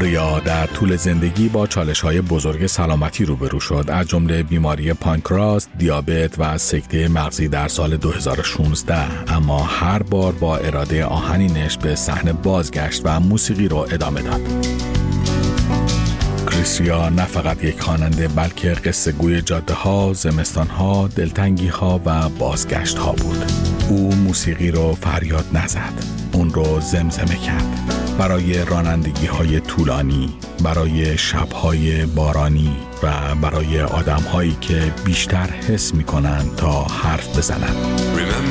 ریا در طول زندگی با چالش‌های بزرگ سلامتی روبرو شد، از جمله بیماری پانکراس، دیابت و سکته مغزی در سال 2016. اما هر بار با اراده آهنینش به صحنه بازگشت و موسیقی رو ادامه داد. کریس ریا نه فقط یک خواننده بلکه قصه گوی جاده ها، زمستان ها، دلتنگی ها و بازگشت ها بود. او موسیقی رو فریاد نزد، اون رو زمزمه کرد. برای رانندگی های طولانی، برای شب‌های بارانی و برای آدم‌هایی که بیشتر حس می‌کنن تا حرف بزنن.